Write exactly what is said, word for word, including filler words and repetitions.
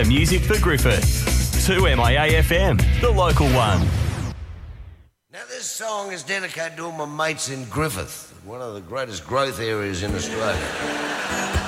her music for Griffith. two M I A F M, the local one. Now this song is dedicated to all my mates in Griffith, one of the greatest growth areas in Australia.